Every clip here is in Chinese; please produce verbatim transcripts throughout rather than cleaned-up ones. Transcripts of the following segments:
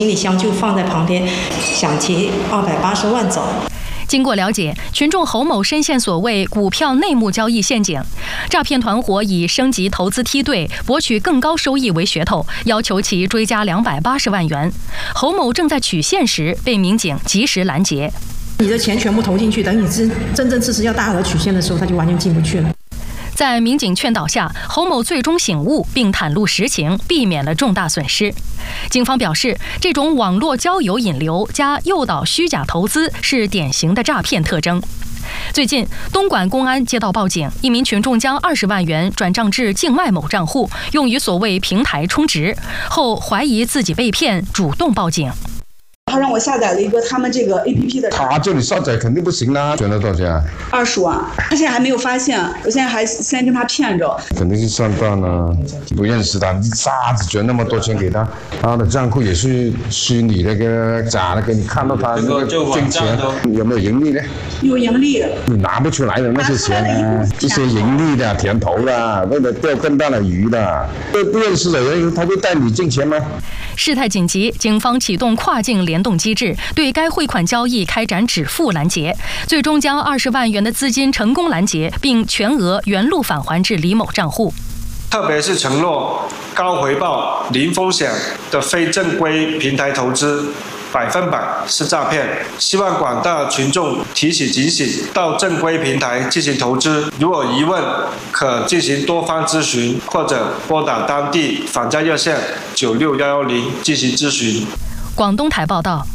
行李箱就放在旁边，想提二百八十万走。 经过了解，群众侯某深陷所谓股票内幕交易陷阱，诈骗团伙以升级投资梯队、博取更高收益为噱头，要求其追加两百八十万元。侯某正在取现时，被民警及时拦截。 你的钱全部投进去，等你真真正次次要大额取现的时候，他就完全进不去了。 在民警劝导下，侯某最终醒悟并袒露实情，避免了重大损失。警方表示，这种网络交友引流加诱导虚假投资是典型的诈骗特征。最近，东莞公安接到报警，一名群众将二十万元转账至境外某账户，用于所谓平台充值，后怀疑自己被骗，主动报警。 他让我下载了一个他们这个 A P P 的， 他叫你下载肯定不行啦，转了多少钱？ 二十万，他现在还没有发现，我现在还先跟他骗着。 肯定是上当了，不认识他，你傻子转那么多钱给他，他的账户也是虚拟那个假的，给你看到他那个挣钱有没有盈利呢？ 有盈利， 你拿不出来的那些钱啊，这些盈利的甜头的，为了钓更大的鱼的，不认识的人他会带你挣钱吗？ 事态紧急，警方启动跨境联动机制，对该汇款交易开展止付拦截，最终将二十万元的资金成功拦截，并全额原路返还至李某账户。 特别是承诺高回报、零风险的非正规平台投资，百分百是诈骗。希望广大群众提起警醒，到正规平台进行投资。如有疑问，可进行多方咨询，或者拨打当地反诈热线九六幺幺零进行咨询。 广东台报道。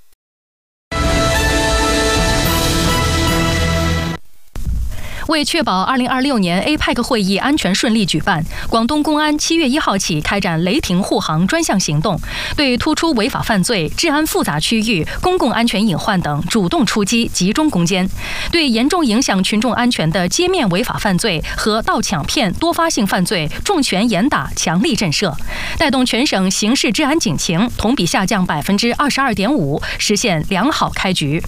为确保二零二六年 A P E C 会议安全顺利举办，广东公安七月一号起开展雷霆护航专项行动，对突出违法犯罪、治安复杂区域、公共安全隐患等主动出击，集中攻坚；对严重影响群众安全的街面违法犯罪和盗抢骗多发性犯罪重拳严打，强力震慑，带动全省刑事治安警情同比下降百分之二十二点五，实现良好开局。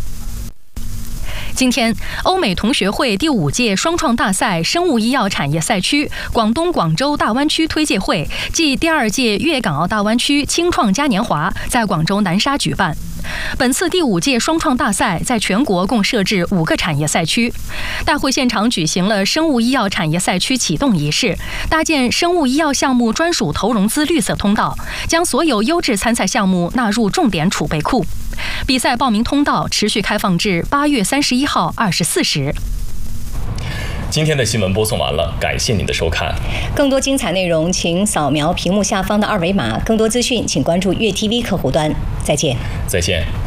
今天，欧美同学会第五届双创大赛生物医药产业赛区广东广州大湾区推介会暨第二届粤港澳大湾区青创嘉年华在广州南沙举办。本次第五届双创大赛在全国共设置五个产业赛区。大会现场举行了生物医药产业赛区启动仪式，搭建生物医药项目专属投融资绿色通道，将所有优质参赛项目纳入重点储备库。比赛报名通道持续开放至八月三十一号二十四时。 今天的新闻播送完了，感谢您的收看。 更多精彩内容，请扫描屏幕下方的二维码。更多资讯，请关注粤 T V 客户端。再见。 再见。